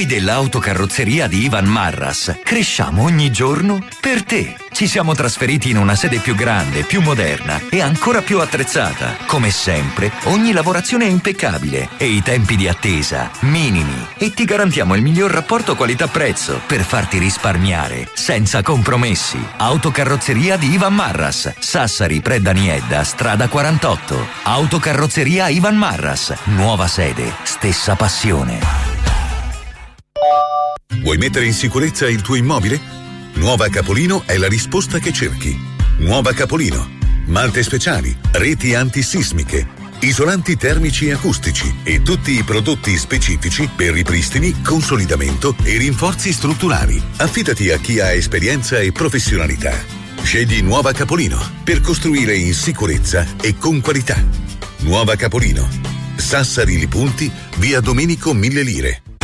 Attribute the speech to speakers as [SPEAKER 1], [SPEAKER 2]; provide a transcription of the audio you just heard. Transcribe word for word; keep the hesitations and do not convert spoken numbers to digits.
[SPEAKER 1] Noi dell'autocarrozzeria di Ivan Marras cresciamo ogni giorno per te. Ci siamo trasferiti in una sede più grande, più moderna e ancora più attrezzata. Come sempre, ogni lavorazione è impeccabile e i tempi di attesa minimi. E ti garantiamo il miglior rapporto qualità-prezzo per farti risparmiare senza compromessi. Autocarrozzeria di Ivan Marras, Sassari, Predda-Niedda, strada quarantotto. Autocarrozzeria Ivan Marras, nuova sede, stessa passione.
[SPEAKER 2] Vuoi mettere in sicurezza il tuo immobile? Nuova Capolino è la risposta che cerchi. Nuova Capolino. Mante speciali, reti antisismiche, isolanti termici e acustici e tutti i prodotti specifici per ripristini, consolidamento e rinforzi strutturali. Affidati a chi ha esperienza e professionalità. Scegli Nuova Capolino per costruire in sicurezza e con qualità. Nuova Capolino. Sassari Li Punti, via Domenico Mille Lire.